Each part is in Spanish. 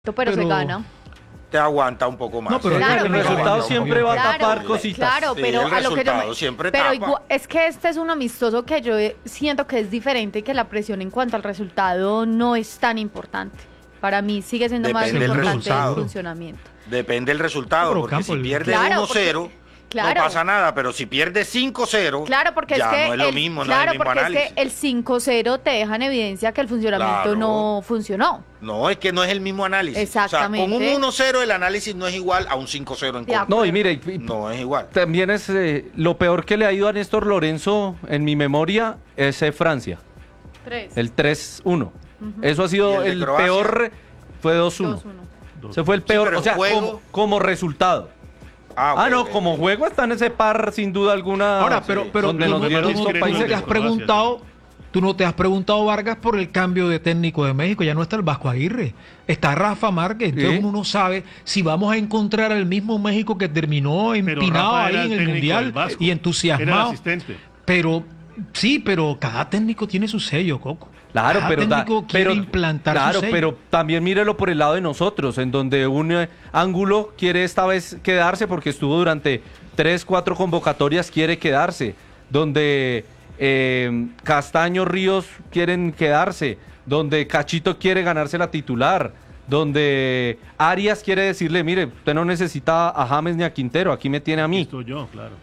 pero se gana. Te aguanta un poco más. No, pero Claro, el pero- resultado siempre va a tapar cositas. Claro, Sí, pero el a lo que yo resultado siempre pero tapa. es que este es un amistoso que yo siento que es diferente y que la presión en cuanto al resultado no es tan importante. Para mí sigue siendo más Depende del importante el resultado. funcionamiento. Depende del resultado, Pero porque Campo, si pierde Claro, 1-0, porque- claro. no pasa nada, pero si pierde 5-0, Claro, porque ya es que no es lo mismo, no es claro, el mismo porque análisis. es que el 5-0 te deja en evidencia que el funcionamiento Claro. no funcionó. No, es que no es el mismo análisis. Exactamente. O sea, con un 1-0 el análisis no es igual a un 5-0 en De contra. No, y mire, No es igual. también es lo peor que le ha ido a Néstor Lorenzo en mi memoria es Francia, 3. el 3-1. Eso ha sido ¿Y el de el Croacia? peor, fue 2-1. 2-1. Se fue el peor, pero o sea, el juego- como resultado. Ah, No, ok, ok. como juego está en ese par sin duda alguna. Ahora, pero donde tú nos dieron no estos te países. has preguntado, tú no te has preguntado, Vargas, por el cambio de técnico de México. Ya no está el Vasco Aguirre, está Rafa Márquez. Entonces Sí. uno no sabe si vamos a encontrar el mismo México que terminó Pero empinado Rafa ahí era en el técnico Mundial del Vasco. y Era el entusiasmado. asistente. Pero sí, pero cada técnico tiene su sello, Coco. Claro, Cada pero, técnico quiere implantar claro, su sello. pero también mírelo por el lado de nosotros, en donde un Ángulo quiere esta vez quedarse porque estuvo durante 3-4 convocatorias, quiere quedarse, donde Castaño, Ríos quieren quedarse, donde Cachito quiere ganarse la titular, donde Arias quiere decirle, mire, usted no necesita a James ni a Quintero, aquí me tiene a mí. Estoy yo, claro.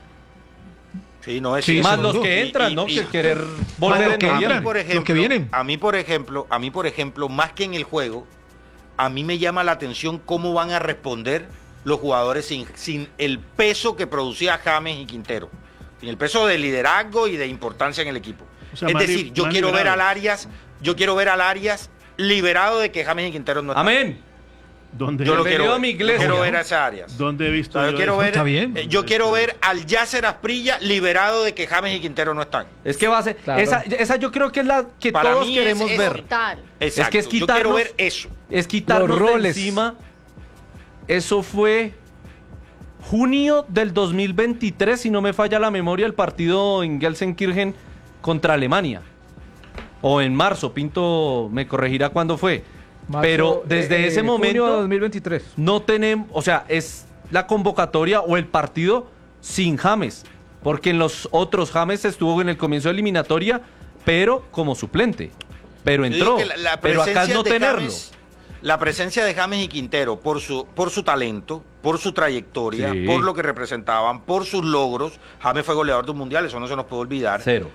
Sí, no es Sí, cierto. Más los dos. que entran, ¿no? Y- Que querer Más volver los en que noviembre. entran. por ejemplo, Los que vienen. a mí, por ejemplo, más que en el juego, a mí me llama la atención cómo van a responder los jugadores sin el peso que producía James y Quintero, sin el peso de liderazgo y de importancia en el equipo. O sea, Es más decir, yo más quiero ver liberado. al Arias liberado de que James y Quintero no están. Amén. ¿Dónde, Yo lo Bienvenido quiero, a mi yo iglesia. quiero ver a ese Arias. ¿Dónde he O visto sea, yo yo quiero eso? ver, Está bien. yo quiero ver al Yasser Asprilla liberado de que James y Quintero no están. Es que va a ser, Claro. esa yo creo que es la que Para todos mí queremos es ver. Tal. Exacto. que es yo quiero quitarnos- ver eso. Es quitarnos Los de roles. encima. Eso fue junio del 2023, si no me falla la memoria, el partido en Gelsenkirchen contra Alemania. O en marzo, Pinto me corregirá cuándo fue. Pero desde ese momento 2023. no tenemos, o sea, es la convocatoria o el partido sin James, porque en los otros James estuvo en el comienzo de eliminatoria, pero como suplente. Pero Yo entró, digo que la pero acá es presencia no de tenerlo. James- la presencia de James y Quintero por su talento, por su trayectoria, Sí. por lo que representaban, por sus logros. James fue goleador de un mundial, eso no se nos puede olvidar. Cero.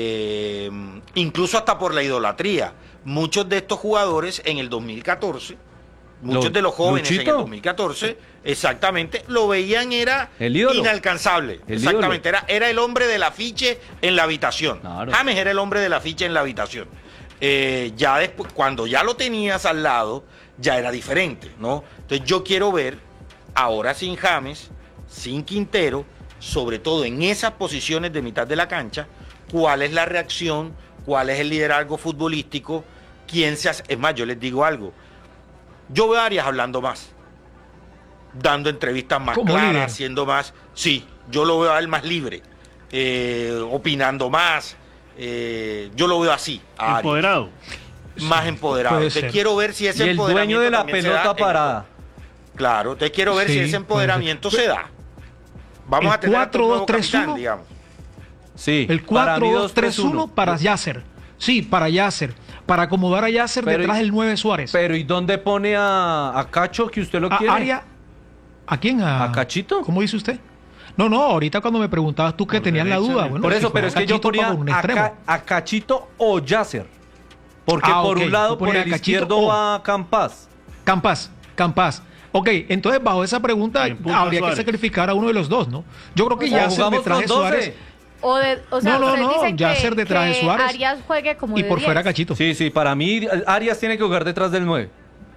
Incluso hasta por la idolatría. Muchos de estos jugadores en el 2014, muchos de los jóvenes en Luchito. el 2014, exactamente, lo veían era El ídolo. inalcanzable. El Exactamente, era el hombre del afiche en la habitación. Claro. James era el hombre del afiche en la habitación. Ya después, cuando ya lo tenías al lado, ya era diferente, ¿no? Entonces yo quiero ver, ahora sin James, sin Quintero, sobre todo en esas posiciones de mitad de la cancha, cuál es la reacción, cuál es el liderazgo futbolístico, quién se hace. Es más, yo les digo algo. Yo veo a Arias hablando más, dando entrevistas más Como claras, líder. haciendo más. Sí, yo lo veo a él más libre, opinando más. Yo lo veo así, a Arias, Empoderado. más empoderado. puede Entonces ser. quiero ver si ese Y el dueño empoderamiento de la también se da pelota en el- parada. Claro, entonces quiero ver Sí, si ese puede empoderamiento se da. Vamos El a tener a un nuevo 4-2-3-1. capitán, digamos. Sí, El para mí 4-2-3-1 para Yasser. Sí, para Yasser. Para acomodar a Yasser Pero detrás y- del 9 Suárez. Pero ¿y dónde pone a Cacho que usted lo a quiere? Aria- ¿A quién? ¿A Cachito? ¿Cómo dice usted? No, ahorita cuando me preguntabas tú que Por tenías la derecha, duda. ¿no? Bueno, Por si eso, pero fuera es que yo Cachito ponía para un extremo. a Cachito o Yasser. Porque Ah, por ok, un lado, tú por ponías el a Cachito izquierdo o. va Campas. Campas. Ok, entonces bajo esa pregunta Y en punta habría Suárez. que sacrificar a uno de los dos, ¿no? Yo creo que O sea, Yasser jugamos detrás de con 12. Suárez O sea, No, ustedes dicen Yasser detrás de que Suárez. Arias juegue como y de por 10. fuera Cachito. Sí, para mí Arias tiene que jugar detrás del 9.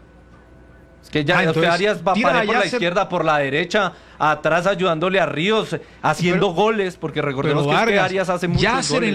Es que ya Entonces, Arias va a tira parar a por la Yasser- izquierda, por la derecha, atrás ayudándole a Ríos, haciendo Pero- goles, porque recordemos Pero que, es que Vargas, Arias hace muchos Yasser goles.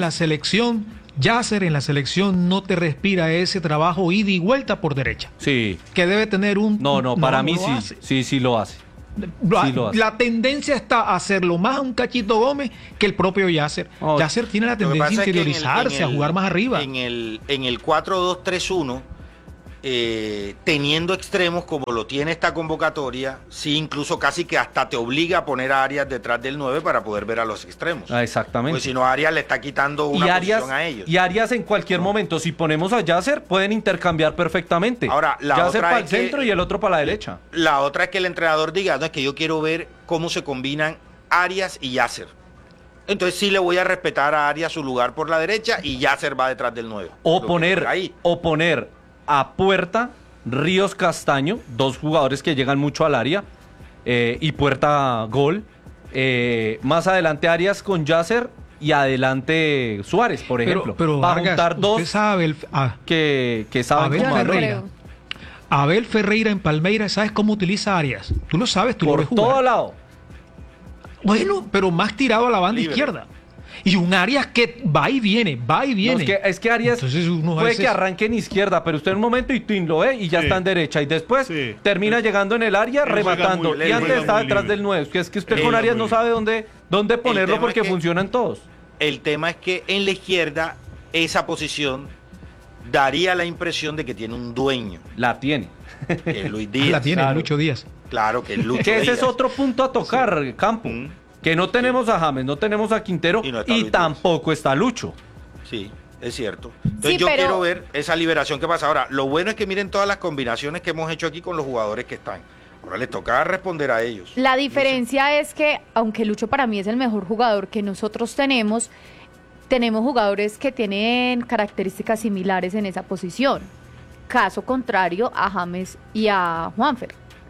en la selección no te respira ese trabajo ida y vuelta por derecha. Sí. Que debe tener un... No, para mí lo sí. hace. Sí lo hace. Sí lo hace. La tendencia está a hacerlo más a un Cachito Gómez que el propio Yasser. Oh. Yasser tiene la Lo que tendencia a pasa es que interiorizarse, a jugar más arriba. En el 4-2-3-1, teniendo extremos como lo tiene esta convocatoria, sí, incluso casi que hasta te obliga a poner a Arias detrás del 9 para poder ver a los extremos. Exactamente. Pues si no, Arias le está quitando una posición a ellos. Y Arias en cualquier momento, si ponemos a Yasser, pueden intercambiar perfectamente. Ahora, la Yasser otra para es el centro que, y el otro para la derecha. La otra es que el entrenador diga, no, es que yo quiero ver cómo se combinan Arias y Yasser. Entonces sí le voy a respetar a Arias su lugar por la derecha y Yasser va detrás del 9. O poner a Puerta, Ríos, Castaño, dos jugadores que llegan mucho al área, y Puerta gol. Más adelante Arias con Yasser y adelante Suárez, por ejemplo. Pero para Vargas, juntar dos usted sabe que saben Abel Yo cómo no arreglar. creo. Abel Ferreira en Palmeiras, ¿sabes cómo utiliza Arias? Tú lo sabes, tú lo Por ves jugar. todo lado. Bueno, pero más tirado a la banda Libre. izquierda. Y un Arias que va y viene, va y No, viene. es que Arias Entonces uno a puede veces- que arranque en izquierda, pero usted en un momento y Twin lo ve y ya Sí. está en derecha. Y después Sí. termina llegando en el área Él juega rematando. muy- Y él antes juega estaba muy detrás libre. del 9. Es que usted Él con juega Arias muy no libre. sabe dónde ponerlo tema porque es que- funcionan todos. El tema es que en la izquierda esa posición daría la impresión de que tiene un dueño, La tiene. que es Luis Díaz. la tiene claro. Lucho Díaz. Claro, que es Lucho Que ese Díaz. es otro punto a tocar, Campo. Mm. Que no tenemos a James, no tenemos a Quintero Y no está y Luis tampoco está Lucho. Sí, es cierto. Entonces Sí, yo pero- quiero ver esa liberación que pasa. Ahora, lo bueno es que miren todas las combinaciones que hemos hecho aquí con los jugadores que están. Ahora les toca responder a ellos. La diferencia es que, aunque Lucho para mí es el mejor jugador que nosotros tenemos jugadores que tienen características similares en esa posición. Caso contrario a James y a Juanfer.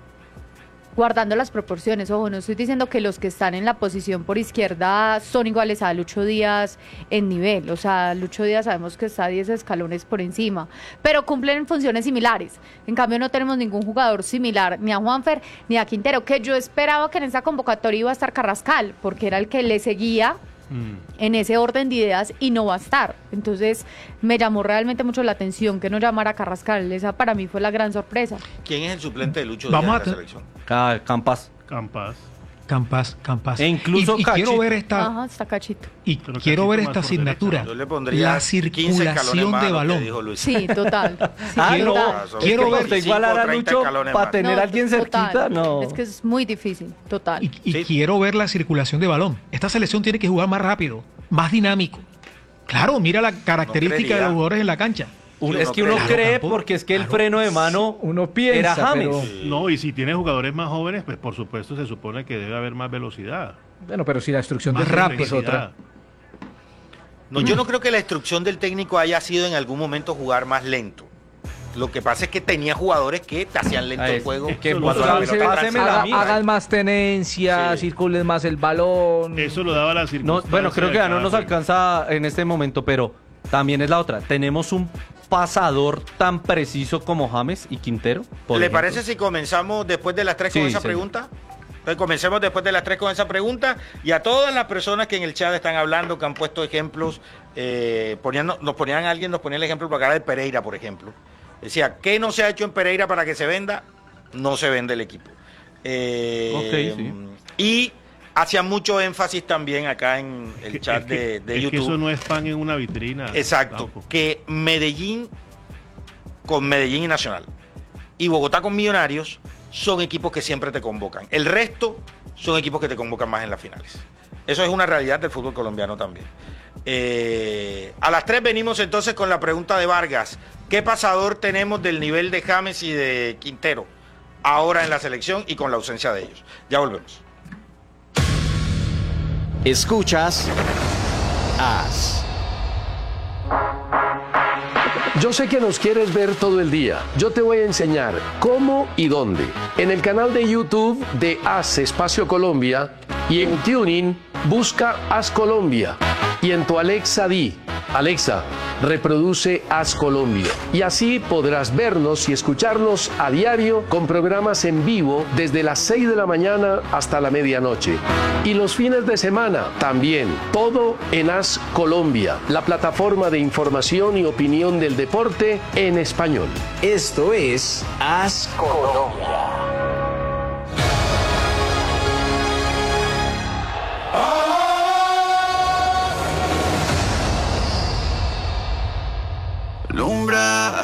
Guardando las proporciones, ojo, no estoy diciendo que los que están en la posición por izquierda son iguales a Lucho Díaz en nivel, o sea, Lucho Díaz sabemos que está 10 escalones por encima, pero cumplen funciones similares. En cambio no tenemos ningún jugador similar ni a Juanfer ni a Quintero, que yo esperaba que en esa convocatoria iba a estar Carrascal, porque era el que le seguía en ese orden de ideas y no va a estar. Entonces me llamó realmente mucho la atención que no llamara a Carrascal, esa para mí fue la gran sorpresa. ¿Quién es el suplente de Lucho Vamos Díaz a en la te- selección? Campas. Campas. Campas. E incluso y quiero Cachito. ver esta Ajá, está Cachito. y Pero quiero ver Cachito esta más por derecha, asignatura, ¿no? Yo le pondría la 15 escalones circulación más a de lo que balón. dijo Luis. Sí, total. Sí, Quiero- total. quiero ver- usted igualar a 30 Lucho escalones para más. tener No, a alguien total. cerquita, no. Es que es muy difícil, total. Y Sí. quiero ver la circulación de balón. Esta selección tiene que jugar más rápido, más dinámico. Claro, mira la característica creería. de los jugadores en la cancha. Es que uno Claro, cree tampoco. porque es que el Claro. freno de mano Uno piensa, era James. pero- No, y si tiene jugadores más jóvenes, pues por supuesto se supone que debe haber más velocidad. Bueno, pero si la instrucción Más de rap es intensidad. otra. No, yo no creo que la instrucción del técnico haya sido en algún momento jugar más lento. Lo que pasa es que tenía jugadores que te hacían lento el juego. que Eso cuando lo la sabe, pelota páseme transita. Hagan, hagan más tenencia, Sí. circulen más el balón. Eso lo daba la No, circunstancia. bueno, creo que ya no de nos cada alcanza en este momento, pero también es la otra. Tenemos un pasador tan preciso como James y Quintero. por ¿Le ejemplo. parece si comenzamos después de las 3 con Sí, esa sí. pregunta? Entonces, comencemos después de las 3 con esa pregunta. Y a todas las personas que en el chat están hablando, que han puesto ejemplos, nos ponían el ejemplo por acá de Pereira, por ejemplo. Decía, ¿qué no se ha hecho en Pereira para que se venda? No se vende el equipo. Ok, sí. Y hacían mucho énfasis también acá en el Que- chat es que- de es YouTube. que eso no es pan en una vitrina. Exacto, Campo. que Medellín con Medellín y Nacional y Bogotá con Millonarios son equipos que siempre te convocan. El resto son equipos que te convocan más en las finales. Eso es una realidad del fútbol colombiano también. A las 3 venimos entonces con la pregunta de Vargas. ¿Qué pasador tenemos del nivel de James y de Quintero ahora en la selección y con la ausencia de ellos? Ya volvemos. Escuchas AS. Yo sé que nos quieres ver todo el día. Yo te voy a enseñar cómo y dónde. En el canal de YouTube de AS Espacio Colombia y en Tuning busca AS Colombia. Y en tu Alexa di, Alexa, reproduce AS Colombia. Y así podrás vernos y escucharnos a diario con programas en vivo desde las 6 de la mañana hasta la medianoche. Y los fines de semana también. Todo en AS Colombia, la plataforma de información y opinión del deporte en español. Esto es AS Colombia.